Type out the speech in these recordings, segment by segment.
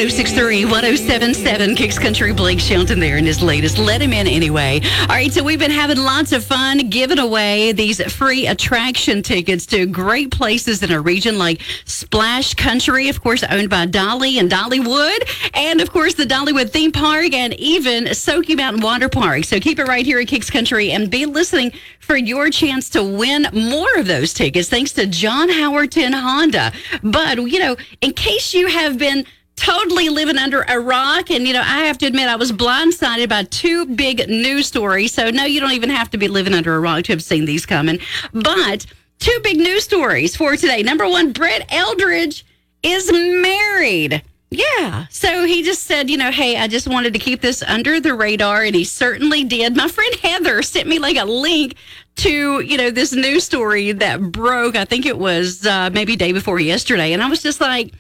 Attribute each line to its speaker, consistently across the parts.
Speaker 1: 1063, 1077, Kicks Country. Blake Shelton there in his latest Let Him In Anyway. All right, so we've been having lots of fun giving away these free attraction tickets to great places in our region like Splash Country, of course, owned by Dolly and Dollywood, and, of course, the Dollywood Theme Park and even Soaky Mountain Water Park. So keep it right here at Kicks Country and be listening for your chance to win more of those tickets thanks to John Howerton Honda. But, in case you have been totally living under a rock, and, I have to admit I was blindsided by two big news stories. So, no, you don't even have to be living under a rock to have seen these coming. But two big news stories for today. Number one, Brett Eldredge is married. Yeah. So he just said, hey, I just wanted to keep this under the radar, and he certainly did. My friend Heather sent me like a link to, this news story that broke. I think it was maybe day before yesterday. And I was just like,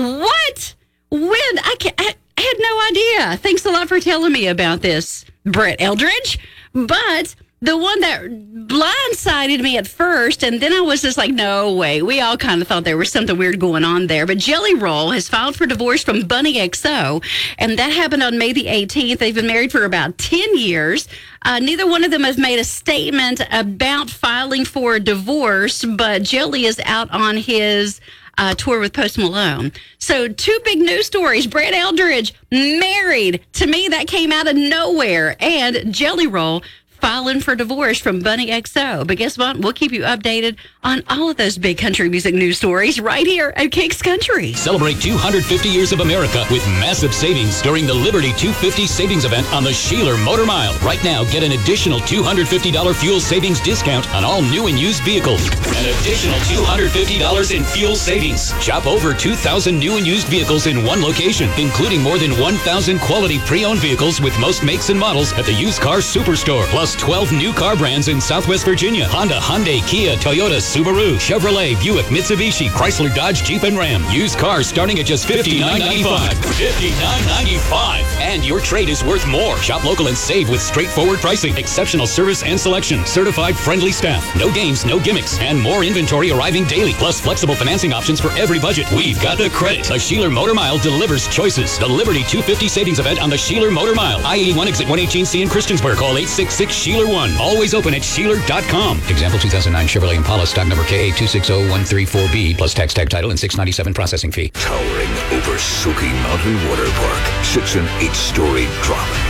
Speaker 1: what? When? I had no idea. Thanks a lot for telling me about this, Brett Eldredge. But the one that blindsided me at first, and then I was just like, no way. We all kind of thought there was something weird going on there. But Jelly Roll has filed for divorce from Bunny XO, and that happened on May the 18th. They've been married for about 10 years. Neither one of them have made a statement about filing for a divorce, but Jelly is out on his tour with Post Malone. So two big news stories. Brett Eldredge married. To me, that came out of nowhere. And Jelly Roll filing for divorce from Bunny XO. But guess what? We'll keep you updated on all of those big country music news stories right here at Kicks Country.
Speaker 2: Celebrate 250 years of America with massive savings during the Liberty 250 Savings Event on the Sheeler Motor Mile. Right now, get an additional $250 fuel savings discount on all new and used vehicles. An additional $250 in fuel savings. Shop over 2,000 new and used vehicles in one location, including more than 1,000 quality pre-owned vehicles with most makes and models at the Used Car Superstore. Plus 12 new car brands in Southwest Virginia. Honda, Hyundai, Kia, Toyota, Subaru, Chevrolet, Buick, Mitsubishi, Chrysler, Dodge, Jeep, and Ram. Used cars starting at just $59.95. $59.95. And your trade is worth more. Shop local and save with straightforward pricing, exceptional service and selection, certified friendly staff, no games, no gimmicks, and more inventory arriving daily. Plus flexible financing options for every budget. We've got the credit. The Sheeler Motor Mile delivers choices. The Liberty 250 Savings Event on the Sheeler Motor Mile. I-81 exit 118C in Christiansburg. Call 866-SHEELER1. Always open at Sheeler.com. Example 2009 Chevrolet Impala stock number KA260134B plus tax tag title and $697 processing fee.
Speaker 3: Towering over Soaky Mountain Water Park sits an 8-story drop.